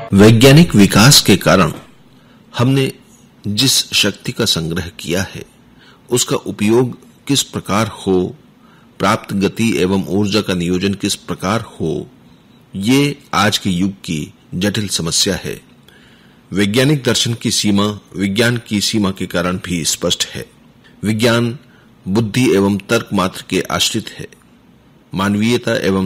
वैज्ञानिक विकास के कारण हमने जिस शक्ति का संग्रह किया है उसका उपयोग किस प्रकार हो, प्राप्त गति एवं ऊर्जा का नियोजन किस प्रकार हो, ये आज के युग की जटिल समस्या है। वैज्ञानिक दर्शन की सीमा विज्ञान की सीमा के कारण भी स्पष्ट है। विज्ञान बुद्धि एवं तर्क मात्र के आश्रित है। मानवीयता एवं